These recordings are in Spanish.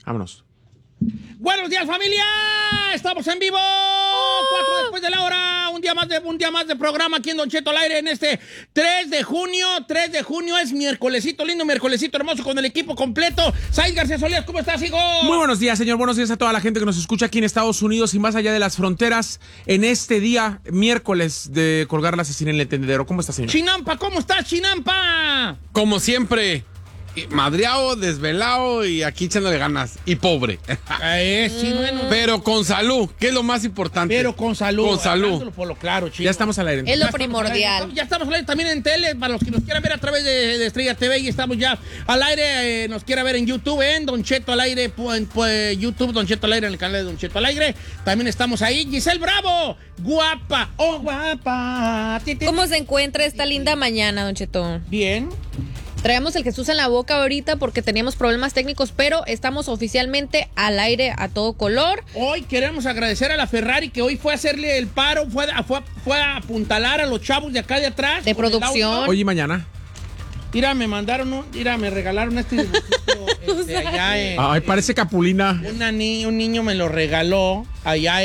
Vámonos. Buenos días, familia. Estamos en vivo. 4 después de la hora. Un día más de programa aquí en Don Cheto al aire en este 3 de junio. 3 de junio es miércolesito lindo, miércolesito hermoso con el equipo completo. Said García Solías, ¿cómo estás, hijo? Muy buenos días, señor. Buenos días a toda la gente que nos escucha aquí en Estados Unidos y más allá de las fronteras en este día, miércoles de colgar la asesina en el tendedero. ¿Cómo está, señor? Chinampa, ¿cómo estás, Chinampa? Como siempre, madreado, desvelado y aquí echándole ganas. Y pobre. Sí, bueno. Pero con salud, que es lo más importante. Pero con salud. Con salud. Hablándolo por lo claro, chino. Ya estamos al aire. Es lo Ya primordial. Ya estamos al aire también en tele, para los que nos quieran ver a través de Estrella TV, y estamos ya al aire, nos quiera ver en YouTube, en Don Cheto al aire, pues YouTube, Don Cheto al aire, en el canal de Don Cheto al aire. También estamos ahí. Giselle Bravo, guapa, oh guapa. ¿Cómo se encuentra esta linda mañana, Don Cheto? Bien. Traemos el Jesús en la boca ahorita porque teníamos problemas técnicos, pero estamos oficialmente al aire a todo color. Hoy queremos agradecer a la Ferrari que hoy fue a hacerle el paro, fue a apuntalar a los chavos de acá de atrás. De con el producción. auto. Hoy y mañana. Mira, me regalaron este dibujito allá en... Ay, parece Capulina. Un niño me lo regaló allá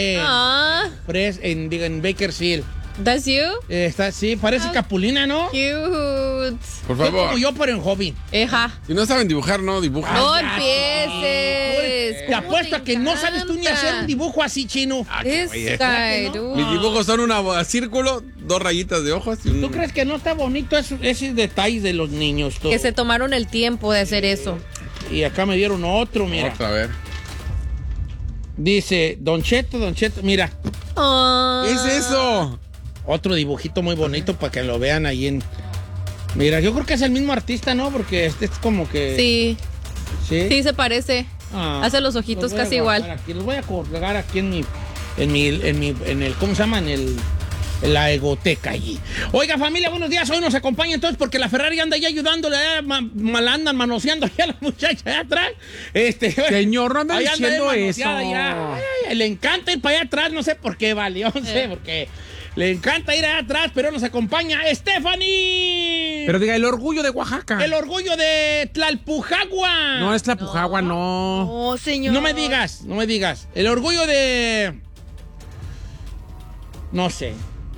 en Bakersfield. That's you? Sí, parece Capulina, ¿no? Cute. Por Fue favor. como yo, pero en joven. Si no saben dibujar, no dibujan. No ya, empieces. Te apuesto a que no sabes tú ni hacer un dibujo así, chino. Es Mis dibujos son un círculo, 2 rayitas de ojos y un... ¿Tú crees que no está bonito esos detalles de los niños? Todo? Que se tomaron el tiempo de hacer eso. Y acá me dieron otro, mira. Otra, a ver. Dice, Don Cheto, mira. Ah. ¿Qué es eso? Otro dibujito muy bonito para que lo vean ahí en... Mira, yo creo que es el mismo artista, ¿no? Porque este es como que... Sí, Sí, sí se parece. Ah, Hace los ojitos los voy a casi guardar igual. Aquí, los voy a colgar aquí en el, ¿cómo se llama? En la egoteca allí. Oiga, familia, buenos días. Hoy nos acompaña entonces porque la Ferrari anda ya ayudándole, andan manoseando ya a la muchacha allá atrás. Señor, no anda ahí diciendo eso. ya. Ay, le encanta ir para allá atrás, no sé por qué, vale, yo no sé por qué. Le encanta ir allá atrás, pero nos acompaña Stephanie. Pero diga, el orgullo de Oaxaca. El orgullo de Tlalpujagua. No es Tlalpujagua, no. Oh, señor. No me digas. El orgullo de... No sé.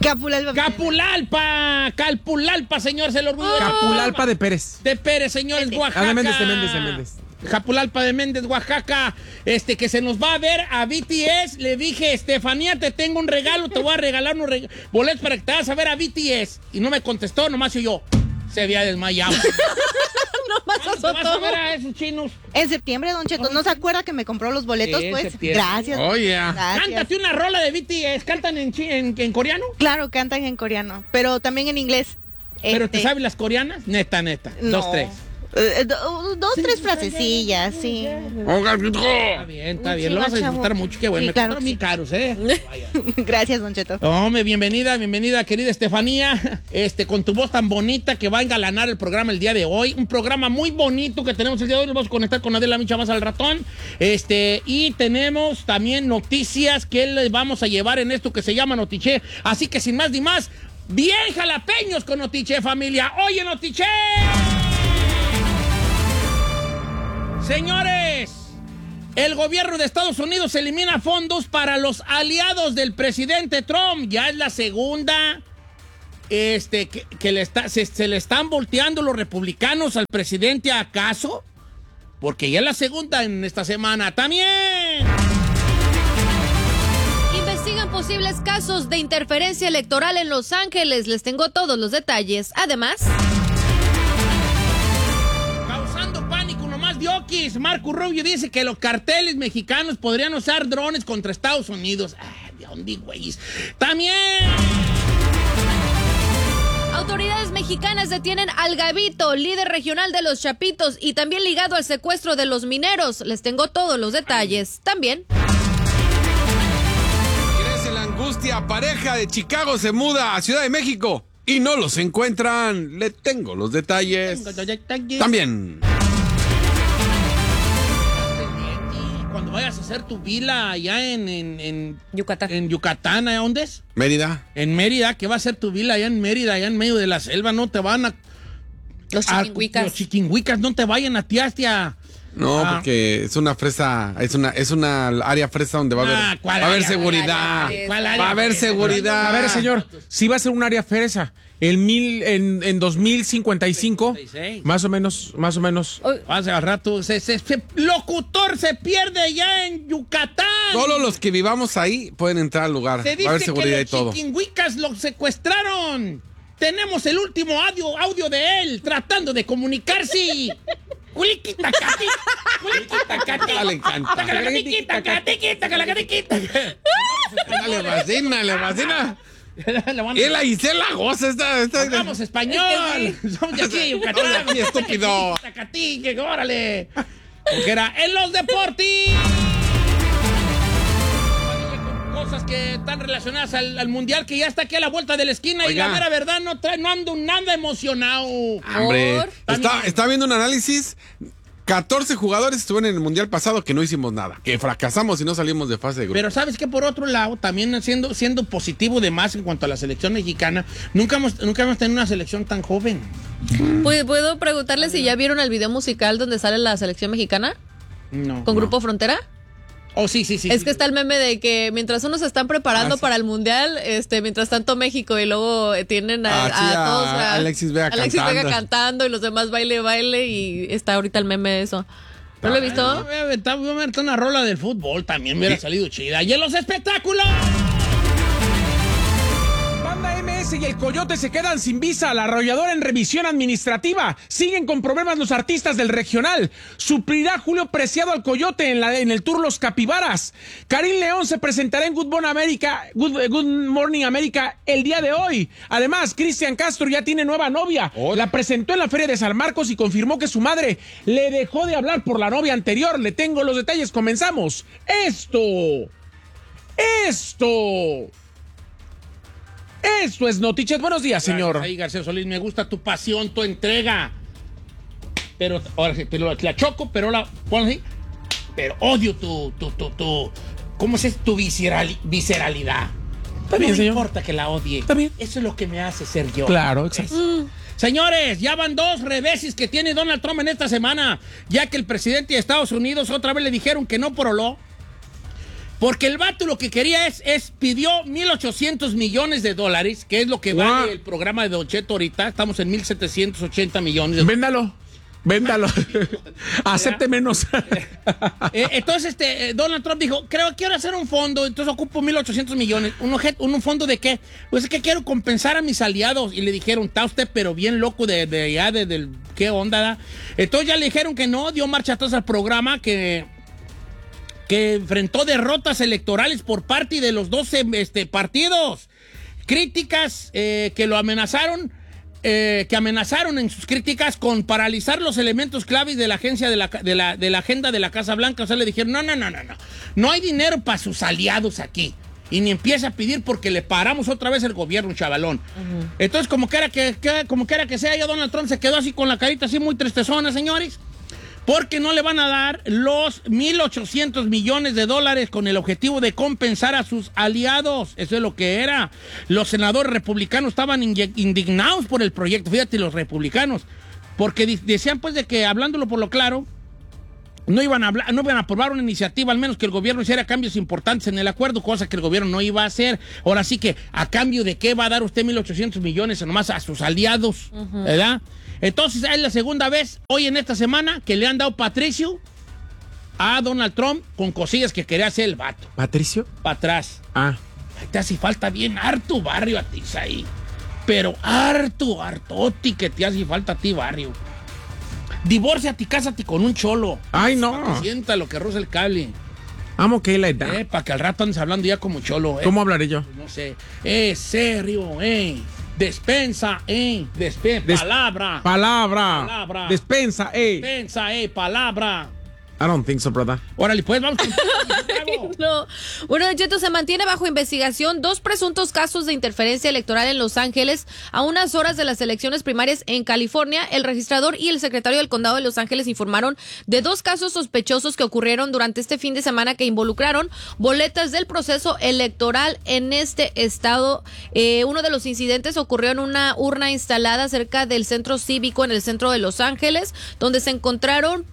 Calpulalpa, señor, es el orgullo de Capulalpa de Pérez. De Pérez, señores, Oaxaca. Ah, de Méndez. Capulalpa de Méndez, Oaxaca. Que se nos va a ver a BTS. Le dije, Estefanía, te tengo un regalo, te voy a regalar unos boletos para que te vas a ver a BTS. Y no me contestó, nomás yo. Se había desmayado. Nomás ¿Te vas a ver a esos chinos? En septiembre, Don Cheto, ¿no se acuerda que me compró los boletos? Sí, en pues septiembre. gracias. Oye. Gracias. Cántate una rola de BTS. ¿Cantan en coreano? Claro, cantan en coreano, pero también en inglés. ¿Pero te sabes las coreanas? Neta. No. 2, 3. Dos, tres frasecillas, sí. Está bien. Lo vas a disfrutar mucho. Qué bueno. Sí, Me claro costaron que bien caros, ¿eh? Gracias, Don Cheto. Hombre, bienvenida, querida Estefanía. Con tu voz tan bonita que va a engalanar el programa el día de hoy. Un programa muy bonito que tenemos el día de hoy. Nos vamos a conectar con Adela Micha más al ratón. Y tenemos también noticias que les vamos a llevar en esto que se llama Notiche. Así que sin más ni más, bien jalapeños con Notiche, familia. Oye, Notiche. Señores, el gobierno de Estados Unidos elimina fondos para los aliados del presidente Trump. Ya es la segunda que se le están volteando los republicanos al presidente, ¿acaso? Porque ya es la segunda en esta semana también. Investigan posibles casos de interferencia electoral en Los Ángeles. Les tengo todos los detalles. Además... Diokis, Marco Rubio dice que los carteles mexicanos podrían usar drones contra Estados Unidos. ¿De dónde, güey? También. Autoridades mexicanas detienen al Gabito, líder regional de los Chapitos y también ligado al secuestro de los mineros. Les tengo todos los detalles. También. Crece la angustia. Pareja de Chicago se muda a Ciudad de México y no los encuentran. Le tengo los detalles. También. Cuando vayas a hacer tu vila allá en Yucatán. En Yucatán, ¿a dónde es? Mérida. En Mérida, que va a ser tu vila allá en Mérida, allá en medio de la selva, no te van a... Los chiquinhuicas. Los chiquinhuicas no te vayan a ti hasta No, porque es una fresa, es una área fresa donde va a haber, ¿cuál va a haber área? seguridad. ¿Cuál área? Va a haber seguridad. A ver, señor, si va a ser un área fresa. En 2055, 56. más o menos. Hace al rato, locutor se pierde ya en Yucatán. Solo los que vivamos ahí pueden entrar al lugar. Se Va a haber dice que seguridad y los todo. chiquinhuicas lo secuestraron. Tenemos el último audio de él tratando de comunicarse. Culiquitacati, culiquitacati. Le encanta. Le fascina, le fascina. Y la Isela goza esta. Hablamos español. Somos de aquí, Yucatán. Somos de aquí, estúpido. Tacatí, que órale. Porque era en los deportes. Cosas que están relacionadas al mundial que ya está aquí a la vuelta de la esquina. Oiga. Y la mera verdad no ando nada emocionado. Hombre, ¿Por? está viendo un análisis. 14 jugadores estuvieron en el mundial pasado que no hicimos nada, que fracasamos y no salimos de fase de grupo. Pero sabes que por otro lado, también siendo positivo de más en cuanto a la selección mexicana, nunca hemos tenido una selección tan joven. ¿Puedo preguntarle si ya vieron el video musical donde sale la selección mexicana? No. ¿Con Grupo Frontera? Oh, sí. Es que está el meme de que mientras unos se están preparando para el mundial, mientras tanto México y luego tienen a todos Alexis Vega cantando y los demás baile y está ahorita el meme de eso. ¿No lo he visto? Voy a meter una rola del fútbol, también me hubiera salido chida. ¡Y en los espectáculos! Banda MS y el Coyote se quedan sin visa. La Arrolladora en revisión administrativa. Siguen con problemas los artistas del regional. Suplirá Julio Preciado al Coyote en el tour Los Capibaras. Karim León se presentará en Good Morning America el día de hoy. Además, Cristian Castro ya tiene nueva novia. La presentó en la Feria de San Marcos y confirmó que su madre le dejó de hablar por la novia anterior. Le tengo los detalles. Comenzamos. Esto es Notichet. Buenos días, señor. Ahí, García Solís, me gusta tu pasión, tu entrega. Pero la choco, pero la pongo así. Pero odio tu ¿cómo es tu visceralidad? Está bien, no me señor. importa que la odie. Está bien. Eso es lo que me hace ser yo. Claro, exacto. Señores, ya van 2 reveses que tiene Donald Trump en esta semana, ya que el presidente de Estados Unidos otra vez le dijeron que no poroló. Porque el vato lo que quería pidió $1,800 millones, que es lo que vale el programa de Don Cheto ahorita. Estamos en 1,780 millones. Véndalo. Acepte menos. Entonces, Donald Trump dijo, quiero hacer un fondo, entonces ocupo 1,800 millones. ¿Un fondo de qué? Pues es que quiero compensar a mis aliados. Y le dijeron, está usted pero bien loco de ¿qué onda? ¿Da? Entonces ya le dijeron que no, dio marcha atrás al programa, que enfrentó derrotas electorales por parte de los 12 partidos. Críticas que lo amenazaron, que amenazaron en sus críticas con paralizar los elementos claves de la agencia de la agenda de la Casa Blanca. O sea, le dijeron, no hay dinero para sus aliados aquí. Y ni empieza a pedir porque le paramos otra vez el gobierno, chavalón. Entonces, como quiera que sea, ya Donald Trump se quedó así con la carita así muy tristezona, señores. Porque no le van a dar los $1,800 millones con el objetivo de compensar a sus aliados. Eso es lo que era. Los senadores republicanos estaban indignados por el proyecto. Fíjate, los republicanos. Porque decían, pues, de que, hablándolo por lo claro, no iban a aprobar una iniciativa, al menos que el gobierno hiciera cambios importantes en el acuerdo, cosa que el gobierno no iba a hacer. Ahora sí que, ¿a cambio de qué va a dar usted 1,800 millones nomás a sus aliados? ¿Verdad? Entonces, es la segunda vez hoy en esta semana que le han dado Patricio a Donald Trump con cosillas que quería hacer el vato. ¿Patricio? Para atrás. Ah. Ay, te hace falta bien harto barrio a ti, ahí. Pero hartoti que te hace falta a ti barrio. Divórciate y cásate con un cholo. Ay, no. Sienta lo que roza el cable. I'm okay like that. Para que al rato andes hablando ya como cholo. ¿Cómo hablaré yo? No sé. Serio, Despensa, palabra. Despensa, Despensa, palabra. I don't think so, brother. Órale, pues, vamos con... Bravo. No. Bueno, Don Cheto, se mantiene bajo investigación 2 presuntos casos de interferencia electoral en Los Ángeles a unas horas de las elecciones primarias en California. El registrador y el secretario del condado de Los Ángeles informaron de 2 casos sospechosos que ocurrieron durante este fin de semana que involucraron boletas del proceso electoral en este estado. Uno de los incidentes ocurrió en una urna instalada cerca del centro cívico en el centro de Los Ángeles, donde se encontraron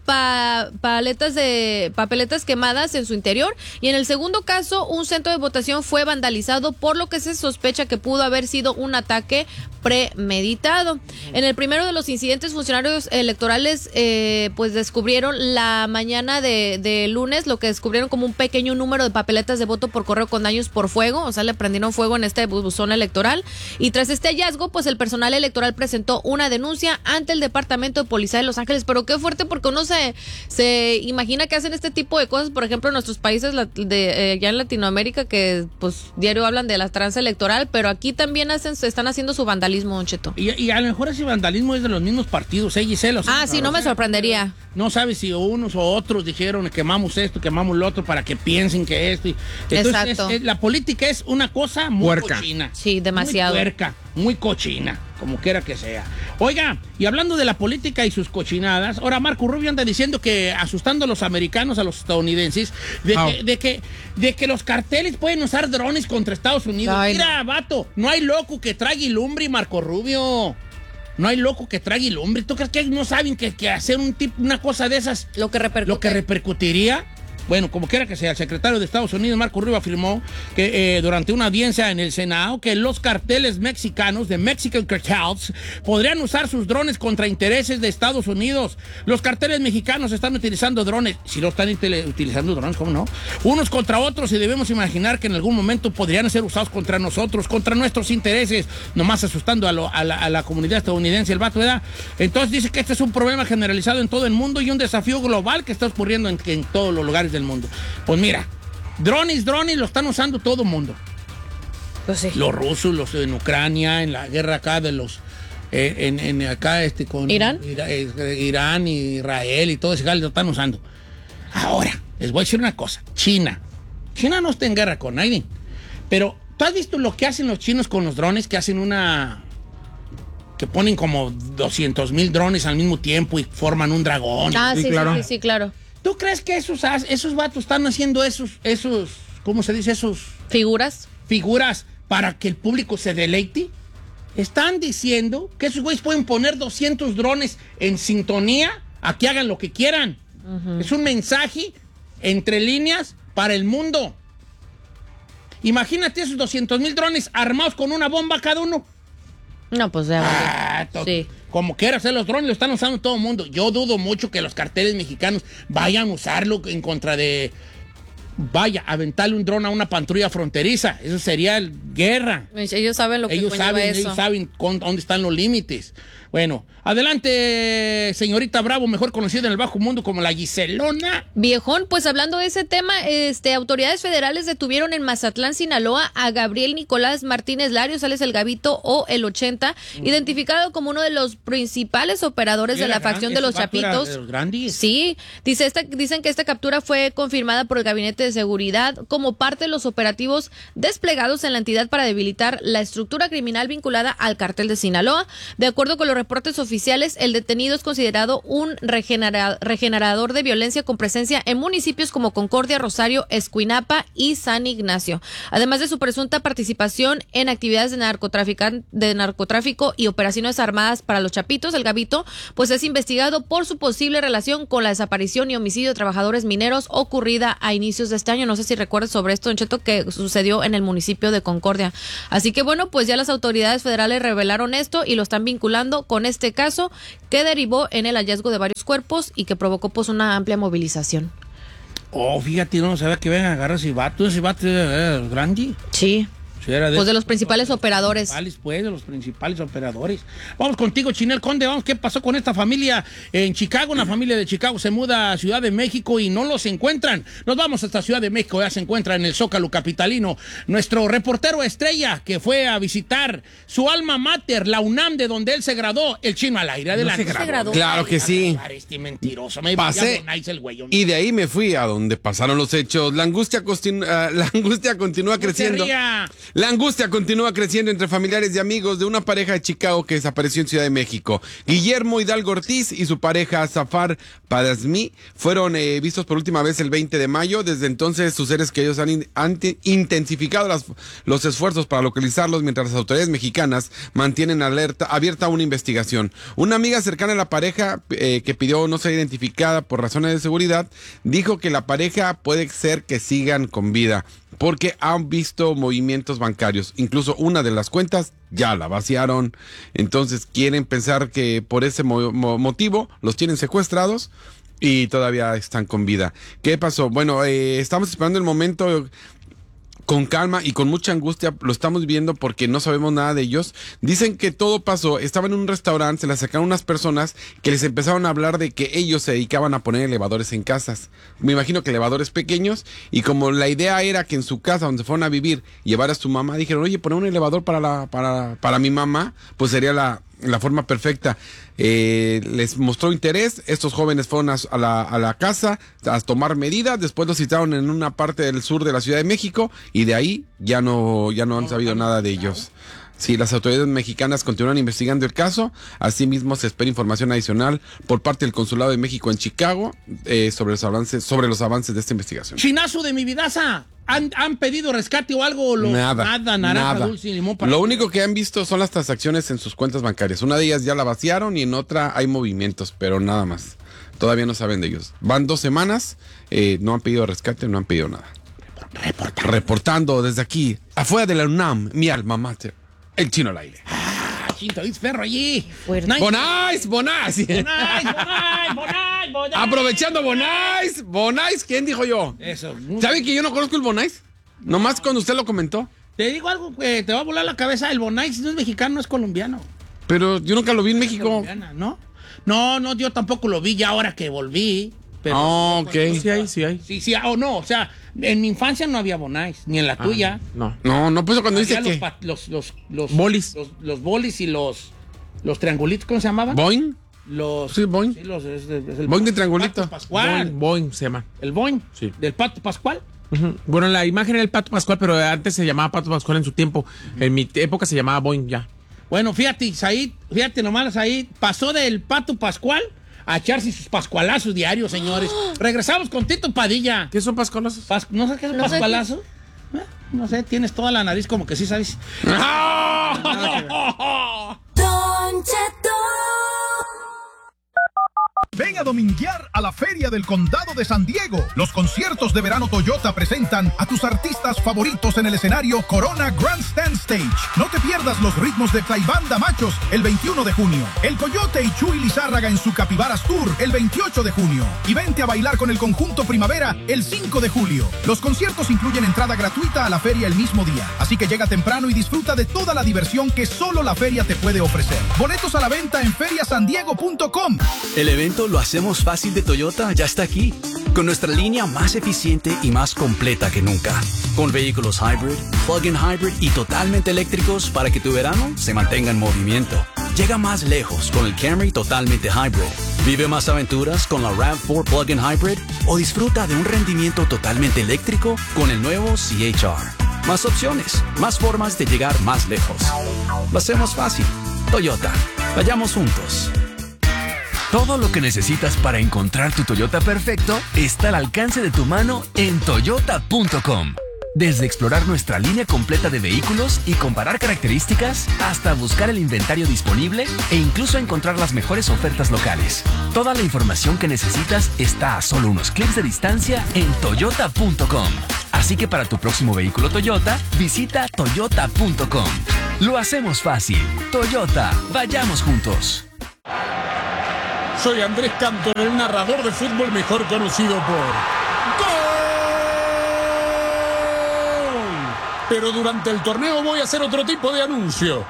papeletas quemadas en su interior, y en el segundo caso un centro de votación fue vandalizado, por lo que se sospecha que pudo haber sido un ataque premeditado. En el primero de los incidentes, funcionarios electorales pues descubrieron la mañana de lunes lo que descubrieron como un pequeño número de papeletas de voto por correo con daños por fuego, o sea, le prendieron fuego en este buzón electoral, y tras este hallazgo, pues el personal electoral presentó una denuncia ante el Departamento de Policía de Los Ángeles. Pero qué fuerte, porque uno se imagina que hacen este tipo de cosas, por ejemplo, en nuestros países ya en Latinoamérica, que pues diario hablan de la tranza electoral, pero aquí también están haciendo su vandalismo, Don Cheto. Y a lo mejor ese vandalismo es de los mismos partidos, Gisela? O sea, sí, no me sorprendería. No sabes si unos o otros dijeron quemamos esto, quemamos lo otro para que piensen que esto. Entonces, exacto. La política es una cosa muy Puerca. cochina. Sí, demasiado. Muy puerca, muy cochina, como quiera que sea. Oiga, y hablando de la política y sus cochinadas, ahora Marco Rubio anda diciendo que asustando a los americanos, a los estadounidenses, de que los carteles pueden usar drones contra Estados Unidos. Ay, mira, vato, no hay loco que traiga lumbre, Marco Rubio. No hay loco que trague lumbre. ¿Tú crees que no saben que hacer una cosa de esas Lo que repercutiría? Bueno, como quiera que sea, el secretario de Estados Unidos, Marco Rubio, afirmó que durante una audiencia en el Senado que los carteles mexicanos, de Mexican Cartels, podrían usar sus drones contra intereses de Estados Unidos. Los carteles mexicanos están utilizando drones. Si no están utilizando drones, ¿cómo no? Unos contra otros, y debemos imaginar que en algún momento podrían ser usados contra nosotros, contra nuestros intereses, nomás asustando a la comunidad estadounidense, el vato, ¿verdad? Entonces dice que este es un problema generalizado en todo el mundo y un desafío global que está ocurriendo en todos los lugares del mundo. Pues mira, drones lo están usando todo el mundo. Pues sí. Los rusos, los en Ucrania, en la guerra acá de los con ¿Irán? Irán y Israel y todo ese lo están usando. Ahora, les voy a decir una cosa. China no está en guerra con nadie. Pero, ¿tú has visto lo que hacen los chinos con los drones? Que hacen que ponen como 200,000 drones al mismo tiempo y forman un dragón. Sí, claro. sí, claro. ¿Tú crees que esos vatos están haciendo esos, ¿cómo se dice? Esos Figuras para que el público se deleite? Están diciendo que esos güeyes pueden poner 200 drones en sintonía a que hagan lo que quieran. Uh-huh. Es un mensaje entre líneas para el mundo. Imagínate esos 200,000 drones armados con una bomba cada uno. No, pues ya. Sí. Como quiera hacer los drones, lo están usando todo el mundo. Yo dudo mucho que los carteles mexicanos vayan a usarlo en contra de... Vaya, aventarle un dron a una patrulla fronteriza. Eso sería guerra. Ellos saben lo que conlleva eso. Ellos saben dónde están los límites. Bueno, adelante, señorita Bravo, mejor conocida en el bajo mundo como la Giselona. Viejón, pues hablando de ese tema, autoridades federales detuvieron en Mazatlán, Sinaloa, a Gabriel Nicolás Martínez Larios, sales el Gabito o el 80, identificado como uno de los principales operadores de la facción de los Chapitos. De los grandes. Sí, dicen que esta captura fue confirmada por el Gabinete de Seguridad como parte de los operativos desplegados en la entidad para debilitar la estructura criminal vinculada al cártel de Sinaloa. De acuerdo con los reportes oficiales, el detenido es considerado un regenerador de violencia con presencia en municipios como Concordia, Rosario, Escuinapa y San Ignacio. Además de su presunta participación en actividades de narcotráfico y operaciones armadas para los Chapitos, el Gabito pues es investigado por su posible relación con la desaparición y homicidio de trabajadores mineros ocurrida a inicios de este año. No sé si recuerdas sobre esto, Don Cheto, que sucedió en el municipio de Concordia. Así que bueno, pues ya las autoridades federales revelaron esto y lo están vinculando con este caso que derivó en el hallazgo de varios cuerpos y que provocó pues una amplia movilización. Oh, fíjate, no sabía que vengan a agarrar ese vato grande. Sí. Sí, era Pues de los principales operadores. Pues, de los principales operadores. Vamos contigo, Chinel Conde. Vamos, ¿qué pasó con esta familia en Chicago? Una familia de Chicago se muda a Ciudad de México y no los encuentran. Nos vamos hasta Ciudad de México, ya se encuentra en el Zócalo capitalino nuestro reportero estrella que fue a visitar su alma mater, la UNAM, de donde él se graduó, el Chino al aire. Adelante. Se graduó. Claro que sí. Este mentiroso. Me Pasé nice el güey, y de ahí me fui a donde pasaron los hechos. La angustia continúa creciendo. La angustia continúa creciendo entre familiares y amigos de una pareja de Chicago que desapareció en Ciudad de México. Guillermo Hidalgo Ortiz y su pareja Zafar Padasmi fueron vistos por última vez el 20 de mayo. Desde entonces sus seres queridos han intensificado los esfuerzos para localizarlos, mientras las autoridades mexicanas mantienen abierta una investigación. Una amiga cercana a la pareja que pidió no ser identificada por razones de seguridad dijo que la pareja puede ser que sigan con vida porque han visto movimientos bancarios. Incluso una de las cuentas ya la vaciaron. Entonces quieren pensar que por ese motivo los tienen secuestrados y todavía están con vida. ¿Qué pasó? Bueno, estamos esperando el momento con calma y con mucha angustia. Lo estamos viendo porque no sabemos nada de ellos. Dicen que todo pasó, estaban en un restaurante, se les sacaron unas personas que les empezaron a hablar de que ellos se dedicaban a poner elevadores en casas. Me imagino que elevadores pequeños, y como la idea era que en su casa donde fueron a vivir llevar a su mamá, dijeron, oye, poner un elevador para mi mamá, pues sería la forma perfecta. Les mostró interés. Estos jóvenes fueron a la casa a tomar medidas. Después los citaron en una parte del sur de la Ciudad de México y de ahí ya no han sabido nada de ellos. Sí, las autoridades mexicanas continúan investigando el caso. Asimismo, se espera información adicional por parte del Consulado de México en Chicago sobre los avances de esta investigación. Chinazo de mi vidaza. ¿Han pedido rescate o algo? Nada, naranja, dulce y limón. Lo único que han visto son las transacciones en sus cuentas bancarias. Una de ellas ya la vaciaron y en otra hay movimientos, pero nada más. Todavía no saben de ellos. Van 2 semanas, no han pedido rescate, no han pedido nada. Reportando desde aquí, afuera de la UNAM, mi alma mater, el Chino al aire. Chinto, es perro allí. Bonais. Aprovechando Bonais. ¿Quién dijo yo? Eso. ¿Sabe que yo no conozco el Bonais? Nomás cuando usted lo comentó. Te digo algo que te va a volar la cabeza. El Bonais no es mexicano, es colombiano. Pero yo nunca lo vi en México. ¿No? No, yo tampoco lo vi ya ahora que volví. Pero ok. Sí hay. Sí, no, o sea, en mi infancia no había Bonais, ni en la tuya. No, pues cuando dice que los bolis. Los bolis y los triangulitos, ¿cómo se llamaban? Boing. Sí, Boing. Sí, es el Boing de triangulito. Pato Pascual. Boing se llama. El Boing. Sí. Del Pato Pascual. Uh-huh. Bueno, la imagen era el Pato Pascual, pero antes se llamaba Pato Pascual en su tiempo. En mi época se llamaba Boing ya. Bueno, fíjate nomás ahí, pasó del Pato Pascual a echarse sus pascualazos diarios, señores. Regresamos con Tito Padilla. ¿Qué son pascualazos? ¿No sabes qué es un pascualazo? No sé, tienes toda la nariz como que sí sabes. Don Cheto. Ven a dominguear a la Feria del Condado de San Diego. Los conciertos de verano Toyota presentan a tus artistas favoritos en el escenario Corona Grandstand Stage. No te pierdas los ritmos de Tlaibanda Machos el 21 de junio. El Coyote y Chuy Lizárraga en su Capibaras Tour el 28 de junio. Y vente a bailar con el conjunto Primavera el 5 de julio. Los conciertos incluyen entrada gratuita a la feria el mismo día. Así que llega temprano y disfruta de toda la diversión que solo la feria te puede ofrecer. Boletos a la venta en feriasandiego.com. El evento Lo Hacemos Fácil de Toyota ya está aquí, con nuestra línea más eficiente y más completa que nunca, con vehículos hybrid, plug-in hybrid y totalmente eléctricos para que tu verano se mantenga en movimiento. Llega más lejos con el Camry totalmente hybrid. Vive más aventuras con la RAV4 plug-in hybrid o disfruta de un rendimiento totalmente eléctrico con el nuevo CHR. Más opciones, más formas de llegar más lejos. Lo hacemos fácil. Toyota. Vayamos juntos. Todo lo que necesitas para encontrar tu Toyota perfecto está al alcance de tu mano en Toyota.com. Desde explorar nuestra línea completa de vehículos y comparar características, hasta buscar el inventario disponible e incluso encontrar las mejores ofertas locales. Toda la información que necesitas está a solo unos clics de distancia en Toyota.com. Así que para tu próximo vehículo Toyota, visita Toyota.com. Lo hacemos fácil. Toyota, vayamos juntos. Soy Andrés Cantor, el narrador de fútbol mejor conocido por... ¡Gol! pero durante el torneo voy a hacer otro tipo de anuncio.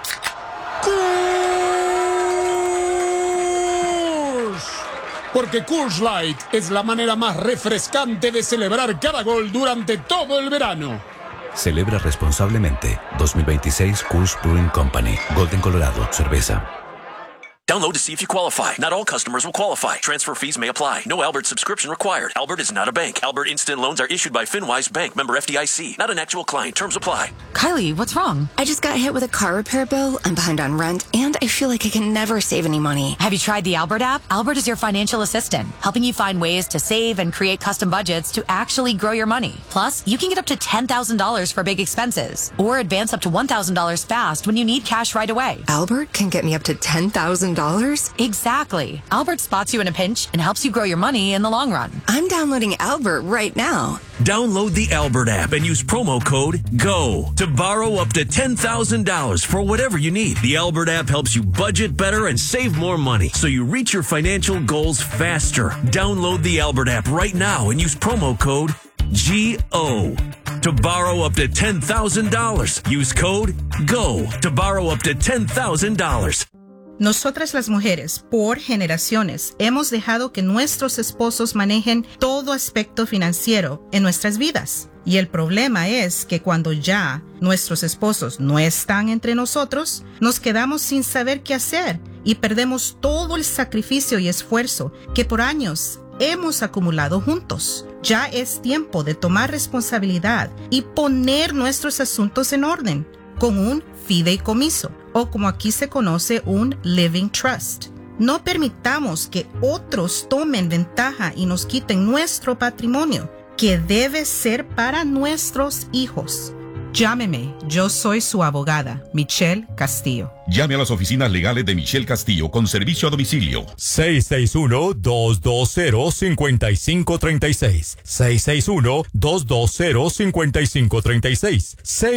¡Coors! Porque Coors Light es la manera más refrescante de celebrar cada gol durante todo el verano. Celebra responsablemente. 2026 Coors Brewing Company. Golden, Colorado. Cerveza. Download to see if you qualify. Not all customers will qualify. Transfer fees may apply. No Albert subscription required. Albert is not a bank. Albert Instant Loans are issued by FinWise Bank, member FDIC. Not an actual client. Terms apply. Kylie, what's wrong? I just got hit with a car repair bill. I'm behind on rent, and I feel like I can never save any money. Have you tried the Albert app? Albert is your financial assistant, helping you find ways to save and create custom budgets to actually grow your money. Plus, you can get up to $10,000 for big expenses, or advance up to $1,000 fast when you need cash right away. Albert can get me up to $10,000? Exactly. Albert spots you in a pinch and helps you grow your money in the long run. I'm downloading Albert right now. Download the Albert app and use promo code GO to borrow up to $10,000 for whatever you need. The Albert app helps you budget better and save more money so you reach your financial goals faster. Download the Albert app right now and use promo code GO to borrow up to $10,000. Use code GO to borrow up to $10,000. Nosotras las mujeres, por generaciones, hemos dejado que nuestros esposos manejen todo aspecto financiero en nuestras vidas. Y el problema es que cuando ya nuestros esposos no están entre nosotros, nos quedamos sin saber qué hacer y perdemos todo el sacrificio y esfuerzo que por años hemos acumulado juntos. Ya es tiempo de tomar responsabilidad y poner nuestros asuntos en orden con un fideicomiso, o como aquí se conoce, un living trust. No permitamos que otros tomen ventaja y nos quiten nuestro patrimonio, que debe ser para nuestros hijos. Llámeme, yo soy su abogada, Michelle Castillo. Llame a las oficinas legales de Michelle Castillo con servicio a domicilio. 661-220-5536. 661-220-5536.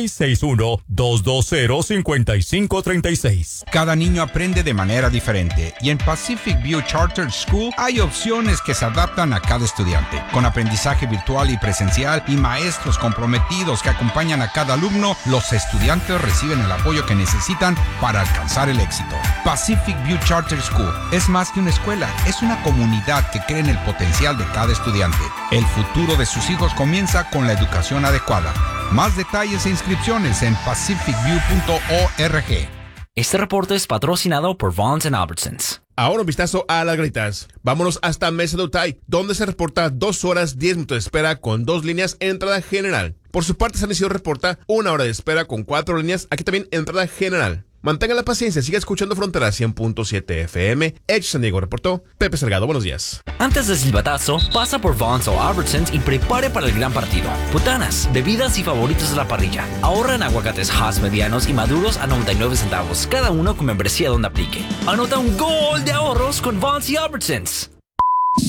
661-220-5536. Cada niño aprende de manera diferente y en Pacific View Charter School hay opciones que se adaptan a cada estudiante. Con aprendizaje virtual y presencial y maestros comprometidos que acompañan a cada alumno, los estudiantes reciben el apoyo que necesitan para alcanzar el éxito. Pacific View Charter School es más que una escuela, es una comunidad que cree en el potencial de cada estudiante. El futuro de sus hijos comienza con la educación adecuada. Más detalles e inscripciones en pacificview.org. Este reporte es patrocinado por Vons & Albertsons. Ahora un vistazo a las granitas. Vámonos hasta Mesa de Otay, donde se reporta 2 horas 10 minutos de espera con 2 líneas entrada general. Por su parte, San Isidro reporta 1 hora de espera con 4 líneas, aquí también entrada general. Mantenga la paciencia, siga escuchando Frontera 100.7 FM. Edge San Diego reportó Pepe Salgado. Buenos días. Antes del silbatazo, pasa por Vons o Albertsons y prepare para el gran partido. Botanas, bebidas y favoritos de la parrilla. Ahorra en aguacates Hass medianos y maduros a 99 centavos, cada uno con membresía donde aplique. Anota un gol de ahorros con Vons y Albertsons.